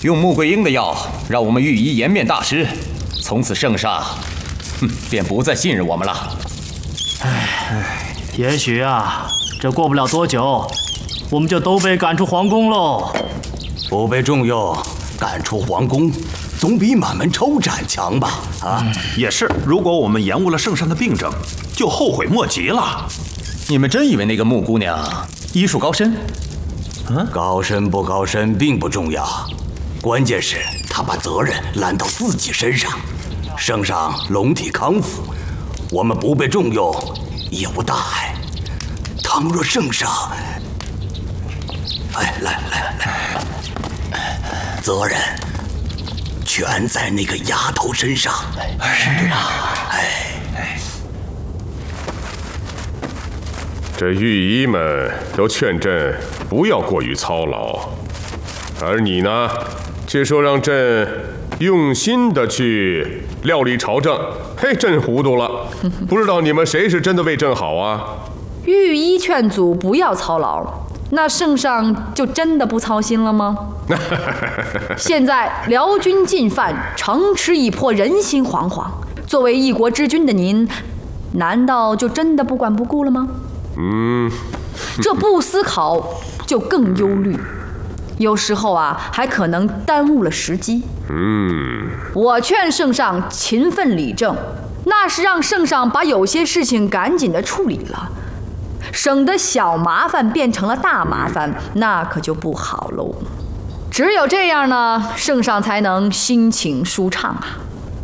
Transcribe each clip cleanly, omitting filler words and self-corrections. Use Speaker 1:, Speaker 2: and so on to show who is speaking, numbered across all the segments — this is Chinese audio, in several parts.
Speaker 1: 用穆桂英的药让我们御医颜面大失，从此圣上，便不再信任我们了。
Speaker 2: 也许啊，这过不了多久，我们就都被赶出皇宫喽。
Speaker 3: 不被重用，赶出皇宫，总比满门抄斩强吧？啊，
Speaker 4: 也是。如果我们延误了圣上的病症，就后悔莫及了。
Speaker 1: 你们真以为那个穆姑娘医术高深？
Speaker 3: 高深不高深并不重要，关键是她把责任揽到自己身上。圣上龙体康复，我们不被重用也无大碍。倘若圣上，来，责任全在那个丫头身上。是啊，
Speaker 5: 这御医们都劝朕不要过于操劳，而你呢，却说让朕用心的去料理朝政。嘿，朕糊涂了，不知道你们谁是真的为朕好啊？
Speaker 6: 御医劝阻不要操劳，那圣上就真的不操心了吗？现在辽军进犯，城池已破，人心惶惶。作为一国之君的您，难道就真的不管不顾了吗？这不思考就更忧虑，有时候啊，还可能耽误了时机。我劝圣上勤奋理政，那是让圣上把有些事情赶紧的处理了，省得小麻烦变成了大麻烦，那可就不好喽。只有这样呢，圣上才能心情舒畅啊。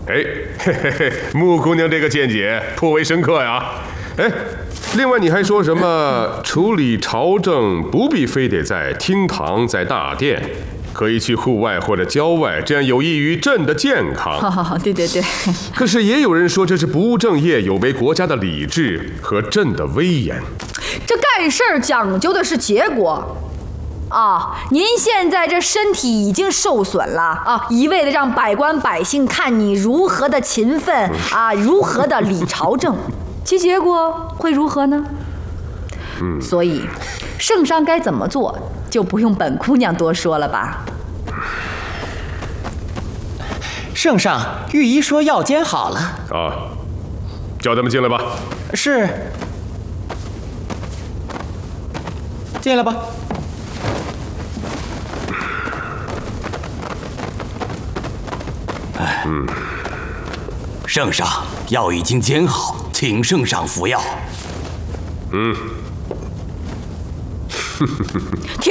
Speaker 5: 穆姑娘这个见解颇为深刻呀。另外你还说什么处理朝政不必非得在厅堂在大殿，可以去户外或者郊外，这样有益于朕的健康。
Speaker 6: 对。
Speaker 5: 可是也有人说这是不务正业，有违国家的理智和朕的威严。
Speaker 6: 这干事儿讲究的是结果啊！您现在这身体已经受损了啊，一味的让百官百姓看你如何的勤奋啊，如何的理朝政，其结果会如何呢？所以圣上该怎么做，就不用本姑娘多说了吧。
Speaker 1: 圣上，御医说药煎好了。
Speaker 5: 叫他们进来吧。
Speaker 1: 是。进来吧。
Speaker 3: 圣上，药已经煎好，请圣上服药。
Speaker 6: 停。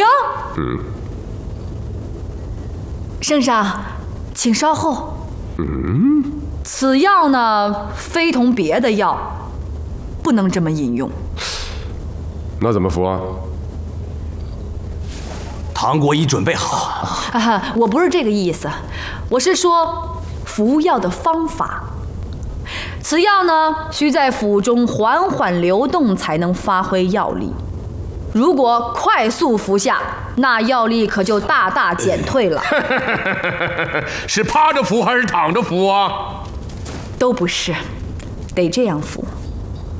Speaker 6: 圣上，请稍后。此药呢，非同别的药，不能这么饮用。
Speaker 5: 那怎么服啊？
Speaker 3: 糖果已准备好。
Speaker 6: 我不是这个意思，我是说服药的方法。此药呢，需在腹中缓缓流动才能发挥药力。如果快速服下，那药力可就大大减退了。
Speaker 5: 是趴着服还是躺着服啊？
Speaker 6: 都不是，得这样服。